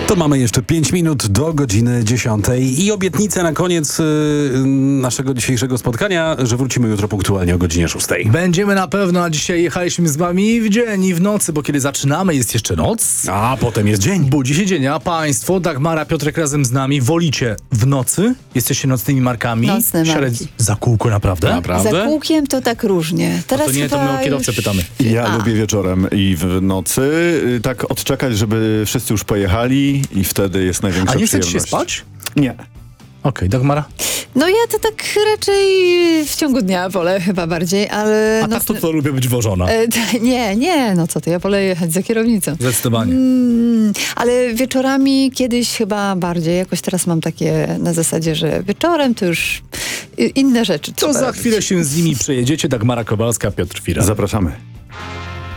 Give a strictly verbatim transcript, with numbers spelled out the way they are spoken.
To mamy jeszcze pięć minut do godziny dziesiątej i obietnicę na koniec y, naszego dzisiejszego spotkania, że wrócimy jutro punktualnie o godzinie szóstej. Będziemy na pewno, a dzisiaj jechaliśmy z wami i w dzień, i w nocy, bo kiedy zaczynamy, jest jeszcze noc. A potem jest dzień. Budzi się dzień, a państwo, Dagmara, Piotrek razem z nami, wolicie w nocy? Jesteście nocnymi markami? Nocne marki. Średz- Za kółko, naprawdę? Naprawdę? Za kółkiem to tak różnie. Teraz To nie, to chyba my o kierowcę już... pytamy. Ja A. lubię wieczorem i w nocy y, tak odczekać, żeby wszyscy już pojechali i wtedy jest największa A nie chcecie przyjemność. się spać? Nie. Okej, Dagmara? No ja to tak raczej w ciągu dnia wolę chyba bardziej, ale... A tak to, to lubię być wożona. E, t- nie, nie, no co ty, ja wolę jechać za kierownicą. Zdecydowanie. Mm, ale wieczorami kiedyś chyba bardziej, jakoś teraz mam takie na zasadzie, że wieczorem to już i- inne rzeczy To trzeba za robić. chwilę się z nimi przejedziecie. Dagmara Kowalska, Piotr Firar. Zapraszamy.